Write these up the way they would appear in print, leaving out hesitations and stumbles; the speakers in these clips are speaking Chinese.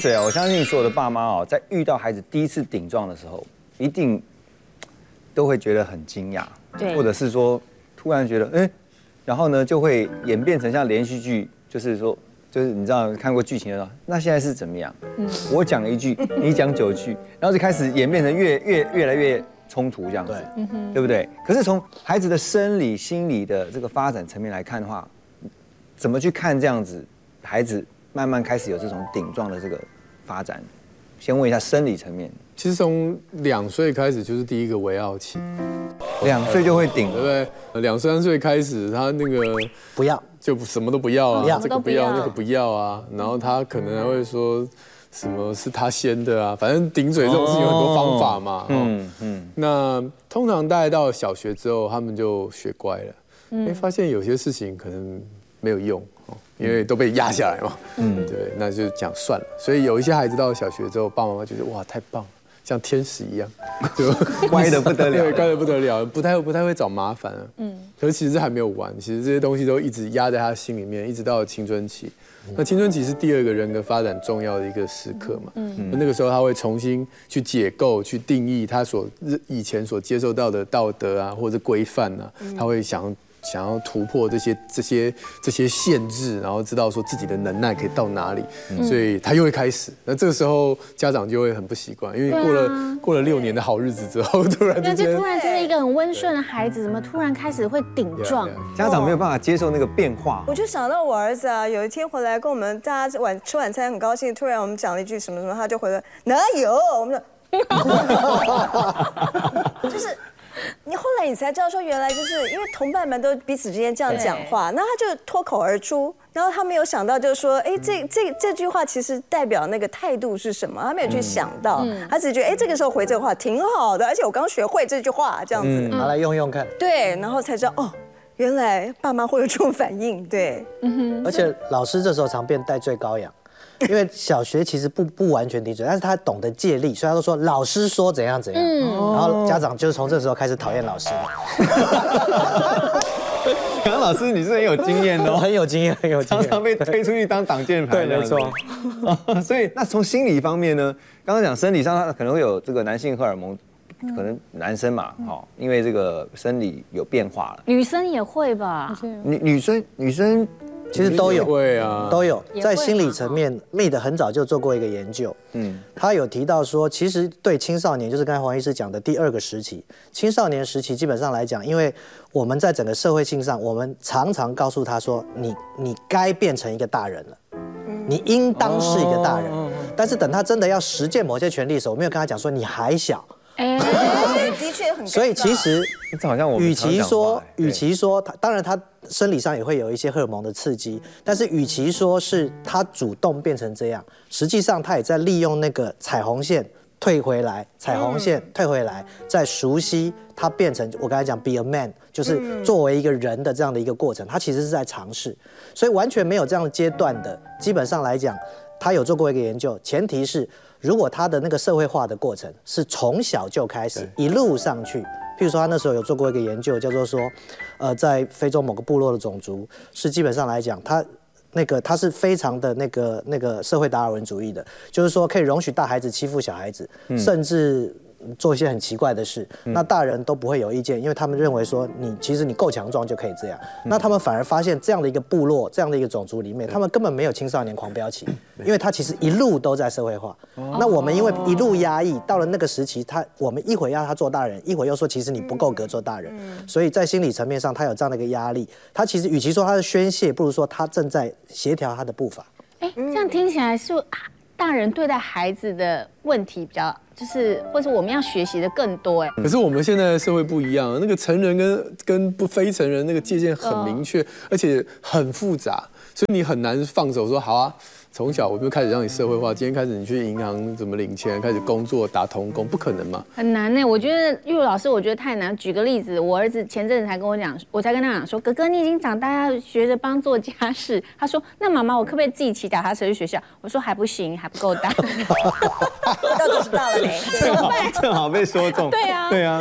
对啊，我相信所有的爸妈哦，在遇到孩子第一次顶撞的时候，一定都会觉得很惊讶， 对， 或者是说突然觉得然后呢就会演变成像连续剧，就是说，就是你知道看过剧情的，那现在是怎么样？我讲一句，你讲9句，然后就开始演变成越来越冲突这样子，对不对？可是从孩子的生理、心理的这个发展层面来看的话，怎么去看这样子孩子慢慢开始有这种顶撞的这个发展？先问一下生理层面。 其实从2岁开始就是第一个围绕期 ，2岁就会顶， 对不对？2、3岁开始，他那个不要， 就什么都不要啊， 这个不要，那个不要啊，然后他可能还会说什么是他先的啊，反正顶嘴这种事情有很多方法嘛。那通常大概到小学之后，他们就学乖了，发现有些事情可能没有用。因为都被压下来嘛，对，那就讲算了。所以有一些孩子到了小学之后，爸爸妈妈觉得哇太棒了，像天使一样，就乖得不得了， 对，乖得不得了，不太会找麻烦啊。可是其实这还没有完，其实这些东西都一直压在他心里面，一直到青春期。那青春期是第2个人格发展重要的一个时刻嘛，那个时候他会重新去解构、去定义他以前所接受到的道德啊，或者规范啊，他会想要突破这些限制，然后知道说自己的能耐可以到哪里，所以他又会开始。那这个时候家长就会很不习惯，因为过了6年的好日子之后，突然之间， 突然真的一个很温顺的孩子，怎么突然开始会顶撞？ 家长没有办法接受那个变化。 我就想到我儿子啊，有一天回来跟我们大家吃晚餐，很高兴，突然我们讲了一句什么什么，他就回来哪有？我们说，就是。你后来你才知道说，原来就是因为同伴们都彼此之间这样讲话，那他就脱口而出，然后他没有想到就是说，这句话其实代表那个态度是什么，他没有去想到，他只是觉得这个时候回这个话挺好的，而且我刚学会这句话这样子， 拿来用用看。 对，然后才知道哦，原来爸妈会有这种反应，对， 而且老师这时候常变代罪羔羊。因为小学其实不完全顶嘴，但是他懂得借力，所以他都说老师说怎样怎样，然后家长就是从这时候开始讨厌老师。 杨老师，你是很有经验的， 很有经验， 常常被推出去当挡箭牌。 对，没错。 所以那从心理方面呢，刚刚讲生理上，他可能会有这个男性荷尔蒙，可能男生嘛，因为这个生理有变化了。 女生也会吧？ 女生。 其实都有， 会啊， 都有。在心理层面，Mead 很早就做过一个研究，他有提到说，其实对青少年，就是刚才黄医师讲的第2个时期，青少年时期基本上来讲，因为我们在整个社会性上，我们常常告诉他说，你该变成一个大人了，你应当是一个大人。但是等他真的要实践某些权利的时候，我没有跟他讲说你还小。 的确很。 所以其实， 好像我们与其说他，当然他生理上也会有一些荷尔蒙的刺激，但是与其说是他主动变成这样，实际上他也在利用那个彩虹线退回来，彩虹线退回来，在熟悉他变成我刚才讲 be a man， 就是作为一个人的这样的一个过程，他其实是在尝试，所以完全没有这样的阶段的，基本上来讲，他有做过一个研究，前提是。如果他的那个社会化的过程是从小就开始一路上去，譬如说他那时候有做过一个研究，叫做说，在非洲某个部落的种族是基本上来讲，他是非常的那个社会达尔文主义的，就是说可以容许大孩子欺负小孩子，甚至做一些很奇怪的事，那大人都不会有意见，因为他们认为说其实你够强壮就可以这样。那他们反而发现这样的一个部落，这样的一个种族里面，他们根本没有青少年狂飙期，因为他其实一路都在社会化。那我们因为一路压抑，到了那个时期，我们一会要他做大人，一会又说其实你不够格做大人，所以在心理层面上他有这样的一个压力。他其实与其说他是宣泄，不如说他正在协调他的步伐。 这样听起来是大人对待孩子的问题比较，就是或者我们要学习的更多可是我们现在的社会不一样，那个成人跟不非成人那个界限很明确，而且很复杂，所以你很难放手说好啊。从小我就开始让你社会化，今天开始你去银行怎么领钱，开始工作打童工，不可能嘛？ 很难呢，我觉得玉茹老师，我觉得太难。举个例子，我儿子前阵子才跟我讲，我才跟他讲说，哥哥你已经长大，要学着帮做家事。他说，那妈妈我可不可以自己骑脚踏车去学校？我说还不行，还不够大。 到底是大了没？ 正好被说中。 对啊， 对啊。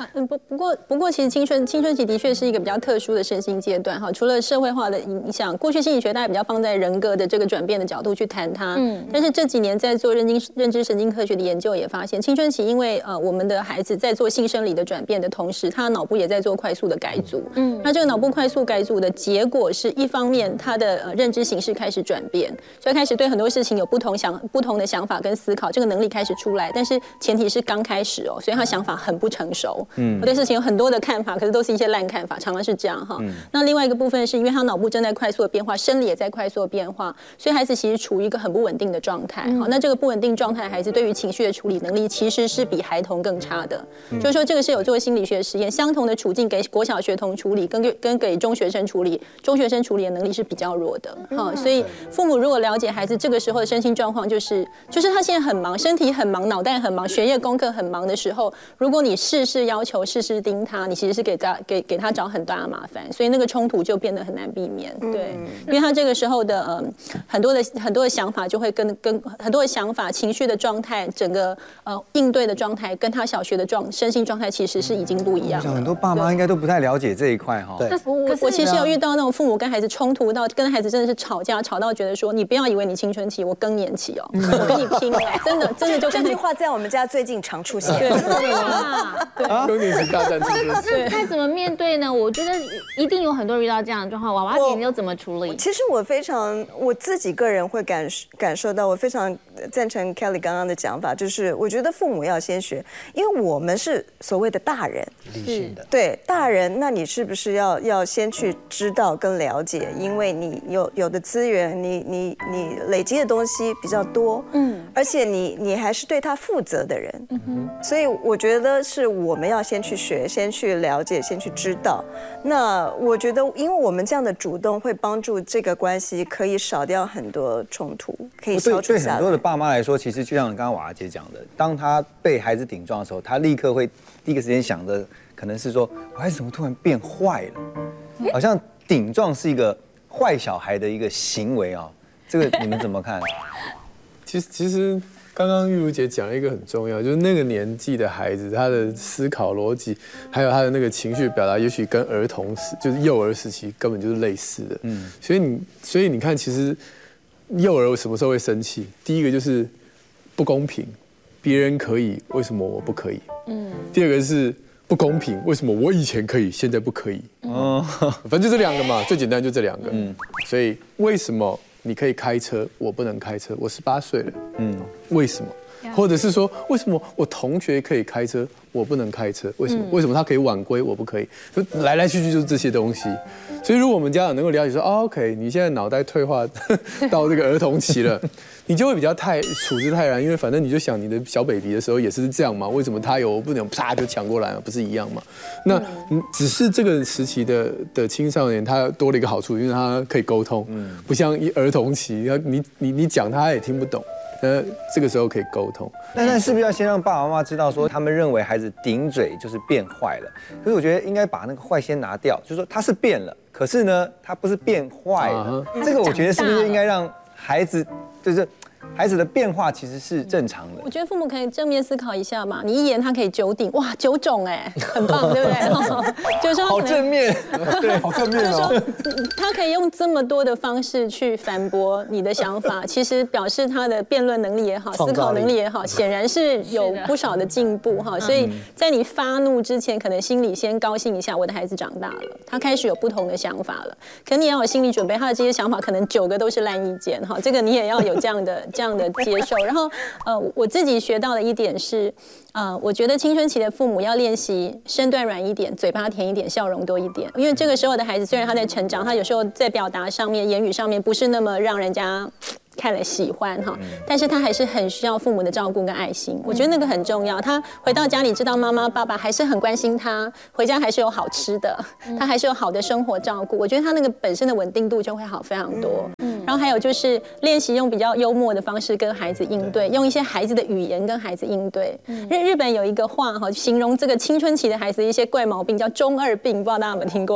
不过，其实青春期的确是一个比较特殊的身心阶段哈。除了社会化的影响，过去心理学大家比较放在人格的这个转变的角度去谈它。但是这几年在做认知神经科学的研究也发现，青春期因为我们的孩子在做性生理的转变的同时，他脑部也在做快速的改组。那这个脑部快速改组的结果是一方面他的认知形式开始转变，所以开始对很多事情有不同的想法跟思考，这个能力开始出来。但是前提是刚开始哦，所以他想法很不成熟。我对事情有很多的看法，可是都是一些烂看法，常常是这样哈。那另外一个部分是因为他脑部正在快速的变化，生理也在快速的变化，所以孩子其实处于一个很不稳定的状态。那这个不稳定状态的孩子对于情绪的处理能力其实是比孩童更差的。就是说这个是有做心理学实验，相同的处境给国小学童处理跟给中学生处理，中学生处理的能力是比较弱的。所以父母如果了解孩子这个时候的身心状况，就是他现在很忙，身体很忙，脑袋很忙，学业功课很忙的时候，如果你事事要求，事事盯他，你其实是给他找很大的麻烦，所以那个冲突就变得很难避免。对，因为他这个时候的很多的想法就会跟很多的想法、情绪的状态，整个应对的状态，跟他小学的身心状态其实是已经不一样了。 我想很多爸妈应该都不太了解这一块哈。 对， 我其实有遇到那种父母跟孩子冲突到跟孩子真的是吵架，吵到觉得说你不要以为你青春期，我更年期哦，我跟你拼了，真的就这句话在我们家最近常出现。 对， 更年期大战青春期。 那该怎么面对呢？我觉得一定有很多人遇到这样的状况。娃娃姐，你又怎么处理？ 其实我自己个人会感受到，我非常赞成 Kelly 刚刚的讲法，就是我觉得父母要先学，因为我们是所谓的大人， 理性的。 对大人，那你是不是要先去知道跟了解？因为你有的资源，你累积的东西比较多，而且你还是对他负责的人，所以我觉得是我们要先去学，先去了解，先去知道。那我觉得，因为我们这样的主动会帮助这个关系可以少掉很多冲突，可以消除下来。 对很多的爸妈来说，其实就像刚刚娃娃姐讲的，当他被孩子顶撞的时候，他立刻会第一个时间想的可能是说，我孩子怎么突然变坏了？好像顶撞是一个坏小孩的一个行为啊，这个你们怎么看？ 其实刚刚玉如姐讲了一个很重要，就是那个年纪的孩子，他的思考逻辑，还有他的那个情绪表达，也许跟儿童时，就是幼儿时期根本就是类似的。所以你看，其实幼儿什么时候会生气？第一个就是不公平，别人可以，为什么我不可以？第二个是不公平，为什么我以前可以，现在不可以？反正就这两个嘛，最简单就这两个。所以为什么你可以开车，我不能开车？我18岁了，为什么？或者是说，为什么我同学可以开车，我不能开车？为什么？为什么他可以晚归，我不可以？就来来去去就是这些东西。所以如果我们家长能够了解说，OK， 你现在脑袋退化到这个儿童期了，你就会比较处之泰然，因为反正你就想你的小 baby 的时候也是这样嘛，为什么他有我不能啪就抢过来嘛，不是一样嘛？那只是这个时期的青少年他多了一个好处，因为他可以沟通，不像儿童期，你讲他也听不懂。这个时候可以沟通， 但是不是要先让爸爸妈妈知道说，他们认为孩子顶嘴就是变坏了？可是我觉得应该把那个坏先拿掉，就是说他是变了，可是呢，他不是变坏了。这个我觉得是不是应该让孩子，就是孩子的变化其实是正常的。 我觉得父母可以正面思考一下嘛，你一言他可以9鼎，哇，9种哎，很棒，对不对？就是说好正面，对，好正面哦。 他可以用这么多的方式去反驳你的想法，其实表示他的辩论能力也好，思考能力也好，显然是有不少的进步哈。所以在你发怒之前，可能心里先高兴一下，我的孩子长大了，他开始有不同的想法了。可你也要有心理准备，他的这些想法可能9个都是烂意见哈，这个你也要有这样的接受。然后我自己学到的一点是，我觉得青春期的父母要练习身段软一点，嘴巴甜一点，笑容多一点。因为这个时候的孩子虽然他在成长，他有时候在表达上面、言语上面不是那么让人家看了喜欢哈，但是他还是很需要父母的照顾跟爱心。我觉得那个很重要。他回到家里知道妈妈爸爸还是很关心他，回家还是有好吃的，他还是有好的生活照顾。我觉得他那个本身的稳定度就会好非常多。然后还有就是练习用比较幽默的方式跟孩子应对，用一些孩子的语言跟孩子应对。日本有一个话哈，形容这个青春期的孩子一些怪毛病叫中二病，不知道大家有没有听过？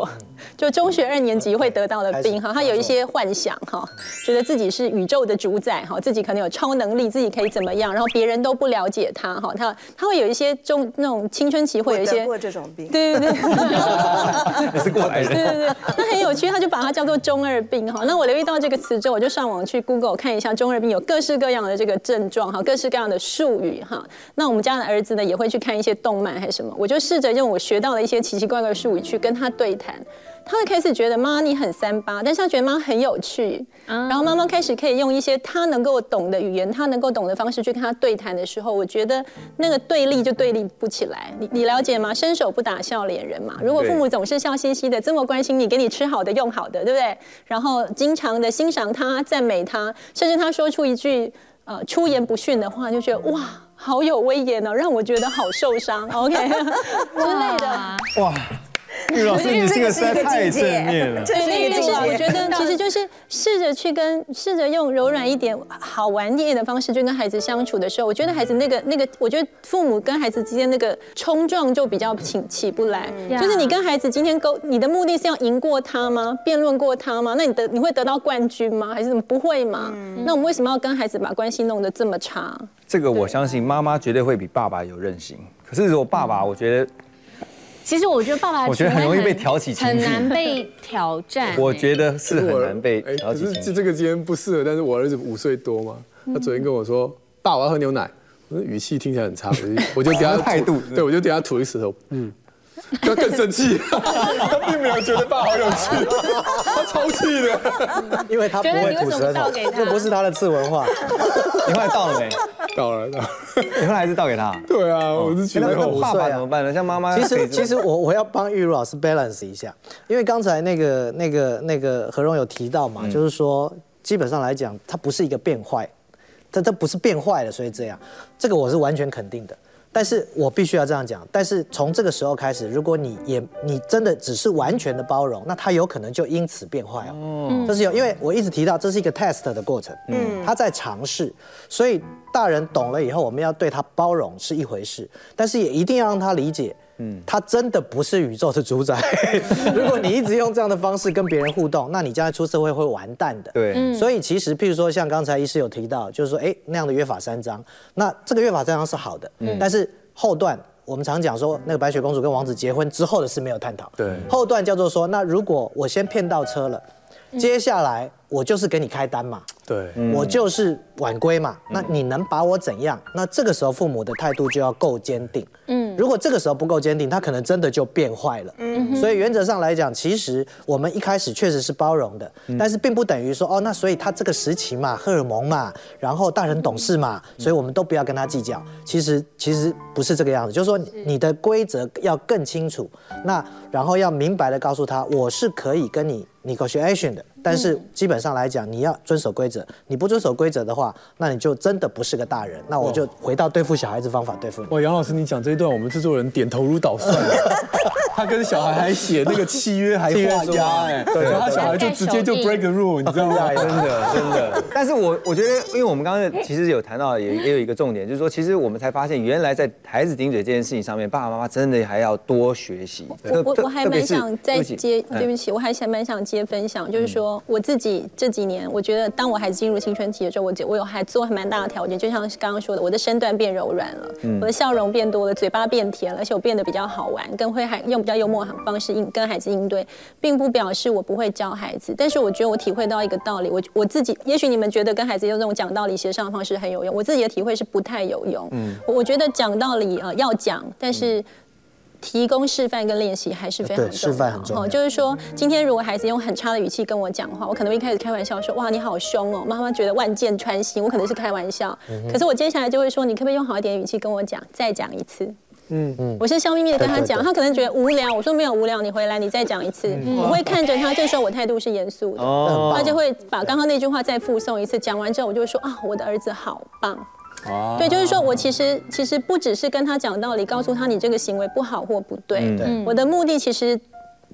就中学2年级会得到的病哈，他有一些幻想哈，觉得自己是宇宙的主宰哈，自己可能有超能力，自己可以怎么样，然后别人都不了解他哈，他会有一些那种青春期会有一些过这种病， 对， 你是过来人， 对，那很有趣，他就把它叫做中二病哈。那我留意到这个词之后，我就上网去 Google 看一下中二病有各式各样的这个症状哈，各式各样的术语哈。那我们家的儿子呢也会去看一些动漫还是什么，我就试着用我学到的一些奇奇怪怪的术语去跟他对谈。他会开始觉得妈你很3八，但是他觉得妈很有趣，然后妈妈开始可以用一些他能够懂的语言，他能够懂的方式去跟他对谈的时候，我觉得那个对立就对立不起来。你了解吗？伸手不打笑脸人嘛。如果父母总是笑嘻嘻的，这么关心你，给你吃好的用好的，对不对？然后经常的欣赏他、赞美他，甚至他说出一句出言不逊的话，就觉得哇好有威严哦，让我觉得好受伤，OK 之类的。 哇。玉老师，你这个实在太正面了。 对，那个是我觉得其实就是试着用柔软一点、好玩一点的方式去跟孩子相处的时候，我觉得孩子那个，我觉得父母跟孩子之间那个冲撞就比较起不来。就是你跟孩子今天你的目的是要赢过他吗？辩论过他吗？那你会得到冠军吗？还是怎么不会嘛？那我们为什么要跟孩子把关系弄得这么差？ 这个我相信妈妈绝对会比爸爸有韧性。可是如果爸爸，我觉得。 其实我觉得爸爸， 我觉得很容易被挑起情绪， 很难被挑战。 我觉得是很难被挑起情绪。 可是这个今天不适合，但是我儿子5岁多嘛，他昨天跟我说：“爸，我要喝牛奶。”我语气听起来很差，我就给他态度， 对，我就给他吐一个舌头，他更生气，他并没有觉得爸好有趣，他超气的， 因为他不会吐舌头，这不是他的次文化。 你后来倒了没？ 倒了。 你后来还是倒给他？ 对啊，我是觉得那爸爸怎么办呢？像妈妈， 其实我要帮玉如老师 balance 一下，因为刚才那个何荣有提到嘛，就是说基本上来讲，他不是一个变坏，他不是变坏了，所以这样，这个我是完全肯定的。但是我必须要这样讲，但是从这个时候开始，如果你真的只是完全的包容，那他有可能就因此变坏哦。这是因为我一直提到这是一个 test 的过程，他在尝试，所以大人懂了以后，我们要对他包容是一回事，但是也一定要让他理解。他真的不是宇宙的主宰。如果你一直用这样的方式跟别人互动，那你将来出社会会完蛋的。 对， 所以其实譬如说像刚才医师有提到，就是说，那样的约法3章，那这个约法3章是好的，但是后段我们常讲说，那个白雪公主跟王子结婚之后的事没有探讨。 对， 后段叫做说，那如果我先骗到车了，接下来我就是给你开单嘛。 对， 我就是晚归嘛，那你能把我怎样？那这个时候父母的态度就要够坚定。如果这个时候不够坚定，他可能真的就变坏了。所以原则上来讲，其实我们一开始确实是包容的，但是并不等于说那所以他这个时期嘛，荷尔蒙嘛，然后大人懂事嘛，所以我们都不要跟他计较。其实不是这个样子，就是说你的规则要更清楚，那然后要明白的告诉他，我是可以跟你negotiation的。但是基本上来讲，你要遵守规则。你不遵守规则的话，那你就真的不是个大人。那我就回到对付小孩子方法对付你。 哇，杨老师，你讲这一段，我们制作人点头如捣蒜。他跟小孩还写那个契约，还画押，对，他小孩就直接就 break the rule， 你知道吗？ 真的。但是我觉得，因为我们刚刚其实有谈到，也有一个重点，就是说，其实我们才发现，原来在孩子顶嘴这件事情上面，爸爸妈妈真的还要多学习。 我还蛮想再接，对不起，我还蛮想接分享，就是说我自己这几年，我觉得当我孩子进入青春期的时候，我有还做蛮大的调节，就像刚刚说的，我的身段变柔软了，我的笑容变多了，嘴巴变甜了，而且我变得比较好玩，更会用比较幽默的方式跟孩子应对，并不表示我不会教孩子，但是我觉得我体会到一个道理，我自己，也许你们觉得跟孩子用这种讲道理协商的方式很有用，我自己的体会是不太有用。我觉得讲道理要讲，但是提供示范跟练习还是非常重要。 对，示范很重要。 就是说，今天如果孩子用很差的语气跟我讲话，我可能会一开始开玩笑说：“哇，你好凶哦！”妈妈觉得万箭穿心，我可能是开玩笑。可是我接下来就会说：“你可不可以用好一点的语气跟我讲，再讲一次？”我是笑眯眯的跟他讲，他可能觉得无聊，我说没有无聊，你回来你再讲一次。我会看着他，这时候我态度是严肃的，他就会把刚刚那句话再复诵一次。讲完之后，我就会说：“啊，我的儿子好棒。”对，就是说我其实不只是跟他讲道理，告诉他你这个行为不好或不对。我的目的其实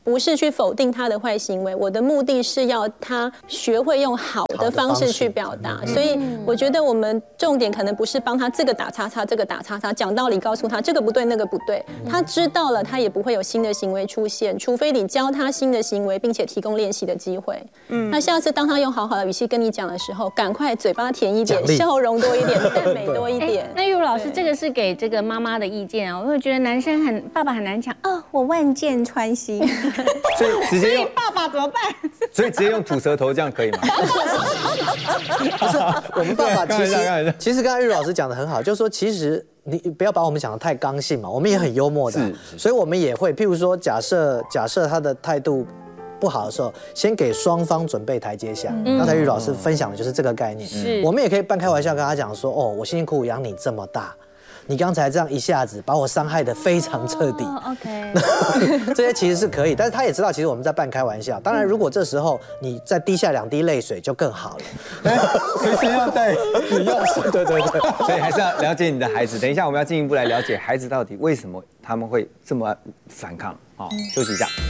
不是去否定他的坏行为，我的目的是要他学会用好的方式去表达。所以我觉得我们重点可能不是帮他这个打叉叉，这个打叉叉，讲道理告诉他这个不对那个不对，他知道了他也不会有新的行为出现，除非你教他新的行为，并且提供练习的机会。那下次当他用好好的语气跟你讲的时候，赶快嘴巴甜一点，笑容多一点，赞美多一点。 那玉如老师，这个是给这个妈妈的意见啊，我会觉得男生爸爸很难讲哦，我万箭穿心。 所以直接用爸爸怎么办？ 所以直接用吐舌头这样可以吗？ 不是，我们爸爸其实刚才玉如老师讲的很好，就是说其实你不要把我们讲的太刚性嘛，我们也很幽默的，所以我们也会，譬如说假设他的态度不好的时候，先给双方准备台阶下。刚才玉如老师分享的就是这个概念。我们也可以半开玩笑跟他讲说，哦，我辛辛苦苦养你这么大，你刚才这样一下子把我伤害得非常彻底。 OK， 这些其实是可以，但是他也知道，其实我们在半开玩笑。当然，如果这时候你再滴下2滴泪水，就更好了。 随时要带你钥匙，对。所以还是要了解你的孩子。等一下，我们要进一步来了解孩子到底为什么他们会这么反抗。好，休息一下。